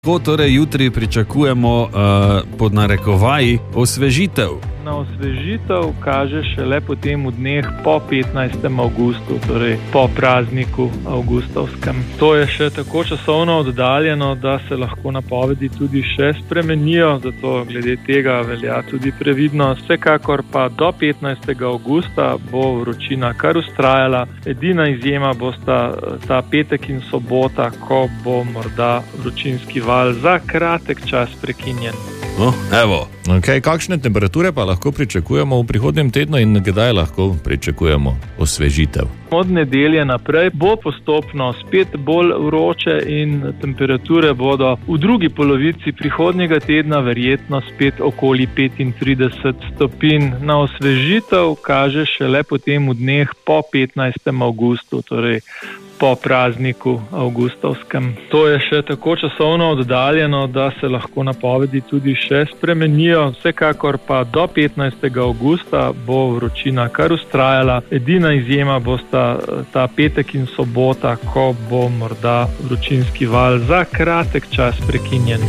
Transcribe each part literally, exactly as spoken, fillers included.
Ko torej jutri pričakujemo uh, pod narekovaji osvežitev? Na osvežitev kaže šele potem v dneh po petnajstem avgustu, torej po prazniku avgustovskem. To je še tako časovno oddaljeno, da se lahko napovedi tudi še spremenijo, zato glede tega velja tudi previdnost. Vsekakor pa do petnajstega avgusta bo vročina kar vztrajala. Edina izjema bosta ta petek in sobota, ko bo morda vročinski val za kratek čas prekinjen. No, evo. Okay, kakšne temperature pa lahko pričakujemo v prihodnjem tednu in kdaj lahko pričakujemo osvežitev? Od nedelje naprej bo postopno spet bolj vroče in temperature bodo v drugi polovici prihodnjega tedna verjetno spet okoli petintrideset stopinj. Na osvežitev kaže šele potem v dneh po petnajstem avgustu, torej po prazniku avgustovskem. To je še tako časovno oddaljeno, da se lahko napovedi tudi še spremenijo. Vsekakor pa do petnajstega avgusta bo vročina kar vztrajala. Edina izjema bosta ta petek in sobota, ko bo morda vročinski val za kratek čas prekinjen.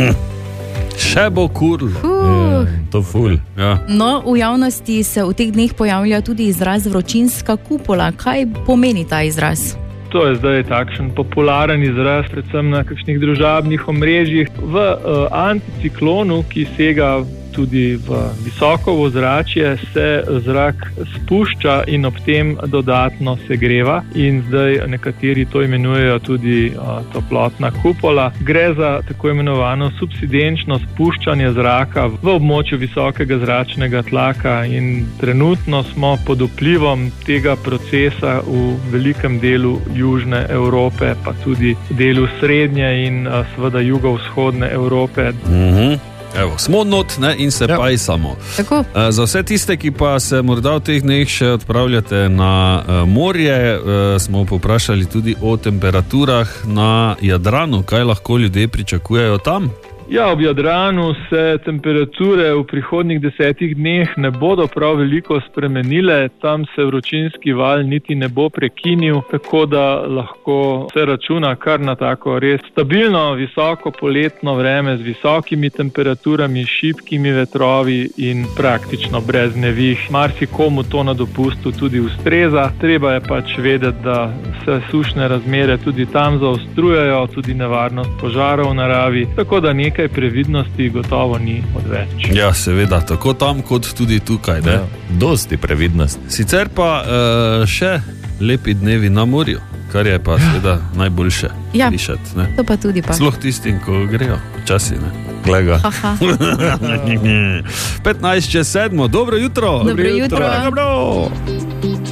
Še bo kurl. Uh. To ful. Ja. No, v javnosti se v teh dneh pojavlja tudi izraz vročinska kupola. Kaj pomeni ta izraz? To je zdaj takšen popularen izraz, predvsem na kakšnih družabnih omrežjih. V uh, anticiklonu, ki sega tudi v visoko ozračje, se zrak spušča in ob tem dodatno segreva in zdaj nekateri to imenujejo tudi uh, toplotna kupola. Gre za tako imenovano subsidenčno spuščanje zraka v območju visokega zračnega tlaka in trenutno smo pod vplivom tega procesa v velikem delu južne Evrope, pa tudi delu srednje in uh, seveda jugovzhodne Evrope. Mhm. Evo, smo not, ne, in se ja. pajsamo. Tako. Uh, za vse tiste, ki pa se morda v teh dneh še odpravljate na uh, morje, uh, smo poprašali tudi o temperaturah na Jadranu. Kaj lahko ljudje pričakujejo tam? Ja, ob Jadranu se temperature v prihodnjih desetih dneh ne bodo prav veliko spremenile, tam se vročinski val niti ne bo prekinil, tako da lahko se računa kar na tako res stabilno, visoko poletno vreme z visokimi temperaturami, šibkimi vetrovi in praktično brez nevih. Marsikomu to na dopustu tudi ustreza, treba je pač vedeti, da se sušne razmere tudi tam zaostrujejo, tudi nevarnost požarov v naravi, tako da nekaj Nekaj previdnosti gotovo ni odveč. Ja, seveda, tako tam kot tudi tukaj. Ne? Ja, dosti previdnost. Sicer pa uh, še lepi dnevi na morju, kar je pa seveda najboljše ja, slišati. Ne? To pa tudi pa. Sploh tistim, ko grejo včasih. Glega. petnajst čez sedmo, dobro jutro. Dobro jutro. Dobro jutro.